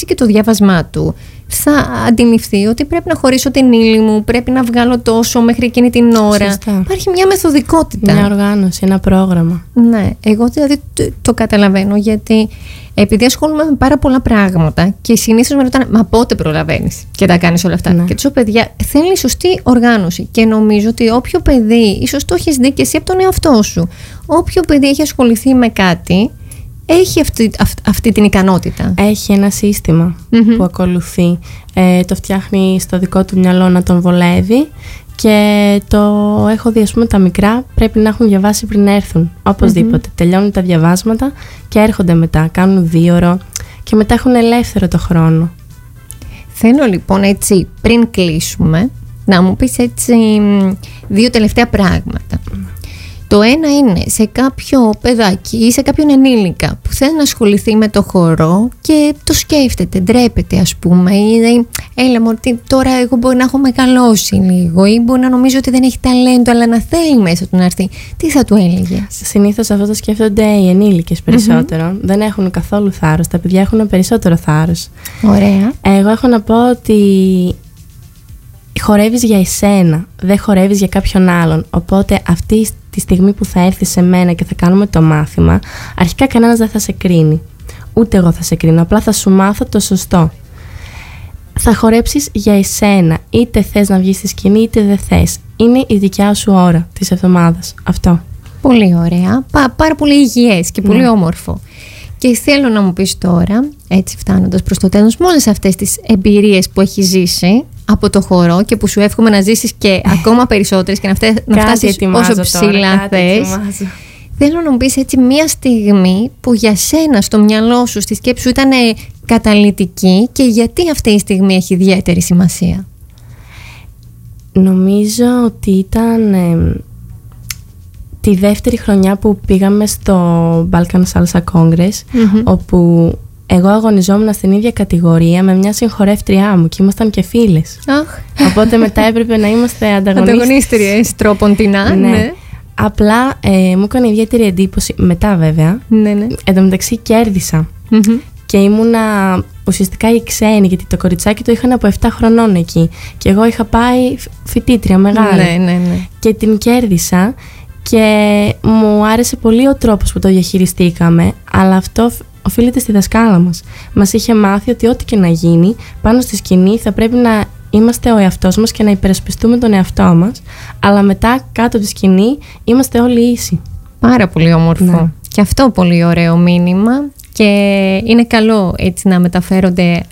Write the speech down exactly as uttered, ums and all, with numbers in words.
και το διάβασμά του, θα αντιληφθεί ότι πρέπει να χωρίσω την ύλη μου, πρέπει να βγάλω τόσο μέχρι εκείνη την ώρα. Σωστά. Υπάρχει μια μεθοδικότητα. Μια οργάνωση, ένα πρόγραμμα. Ναι, εγώ δηλαδή το, το καταλαβαίνω, γιατί επειδή ασχολούμαι με πάρα πολλά πράγματα και συνήθως με ρωτάνε, μα πότε προλαβαίνεις και τα κάνεις όλα αυτά. Ναι. Και τους λέω, παιδιά, θέλει σωστή οργάνωση. Και νομίζω ότι όποιο παιδί, ίσως το έχεις δει και εσύ από τον εαυτό σου, όποιο παιδί έχει ασχοληθεί με κάτι, έχει αυτή, αυ, αυτή την ικανότητα. Έχει ένα σύστημα Mm-hmm. που ακολουθεί. Ε, το φτιάχνει στο δικό του μυαλό να τον βολεύει και το έχω δει, ας πούμε, τα μικρά πρέπει να έχουν διαβάσει πριν έρθουν. Οπωσδήποτε. Mm-hmm. Τελειώνουν τα διαβάσματα και έρχονται μετά. Κάνουν δύο ώρο και μετά έχουν ελεύθερο το χρόνο. Θέλω λοιπόν έτσι, πριν κλείσουμε, να μου πεις έτσι δύο τελευταία πράγματα. Το ένα είναι σε κάποιο παιδάκι ή σε κάποιον ενήλικα που θέλει να ασχοληθεί με το χορό και το σκέφτεται, ντρέπεται ας πούμε, ή λέει, έλα μου ότι τώρα εγώ μπορεί να έχω μεγαλώσει λίγο, ή μπορεί να νομίζω ότι δεν έχει ταλέντο αλλά να θέλει μέσα του να έρθει. Τι θα του έλεγες? Συνήθως αυτό το σκέφτονται οι ενήλικες περισσότερο. Mm-hmm. Δεν έχουν καθόλου θάρρος. Τα παιδιά έχουν περισσότερο θάρρος. Ωραία. Εγώ έχω να πω ότι χορεύεις για εσένα, δεν χορεύεις για κάποιον άλλον. Οπότε αυτή τη στιγμή που θα έρθει σε μένα και θα κάνουμε το μάθημα, αρχικά κανένας δεν θα σε κρίνει. Ούτε εγώ θα σε κρίνω, απλά θα σου μάθω το σωστό. Θα χορέψεις για εσένα, είτε θες να βγεις στη σκηνή είτε δεν θες. Είναι η δικιά σου ώρα της εβδομάδας. Αυτό. Πολύ ωραία, Πά, πάρα πολύ υγιές και πολύ ναι. όμορφο. Και θέλω να μου πεις τώρα, έτσι φτάνοντας προς το τέλος, με όλες αυτές τις εμπειρίες που έχεις ζήσει από το χορό και που σου εύχομαι να ζήσεις και ακόμα περισσότερες και να, φτέ, να φτάσεις όσο ψηλά θες. Θέλω να μου πεις έτσι μία στιγμή που για σένα στο μυαλό σου, στη σκέψη σου ήταν καταλυτική και γιατί αυτή η στιγμή έχει ιδιαίτερη σημασία. Νομίζω ότι ήταν ε, τη δεύτερη χρονιά που πήγαμε στο Balkan Salsa Congress, mm-hmm. όπου εγώ αγωνιζόμουν στην ίδια κατηγορία με μια συγχωρεύτριά μου και ήμασταν και φίλες. Oh. Οπότε μετά έπρεπε να είμαστε ανταγωνίστριες. Ανταγωνίστριες τρόποντινά, ναι. ναι. Απλά ε, μου έκανε ιδιαίτερη εντύπωση, μετά βέβαια, ναι, ναι. εν τω μεταξύ κέρδισα. Mm-hmm. Και ήμουνα ουσιαστικά η ξένη, γιατί το κοριτσάκι το είχαν από επτά χρονών εκεί. Και εγώ είχα πάει φοιτήτρια μεγάλη. Ναι, ναι, ναι. Και την κέρδισα και μου άρεσε πολύ ο τρόπος που το διαχειριστήκαμε, αλλά αυτό οφείλεται στη δασκάλα μας. Μας είχε μάθει ότι ό,τι και να γίνει πάνω στη σκηνή θα πρέπει να είμαστε ο εαυτός μας και να υπερασπιστούμε τον εαυτό μας, αλλά μετά κάτω από τη σκηνή είμαστε όλοι ίσοι. Πάρα πολύ όμορφο. Ναι. Και αυτό πολύ ωραίο μήνυμα και είναι καλό έτσι να μεταφέρονται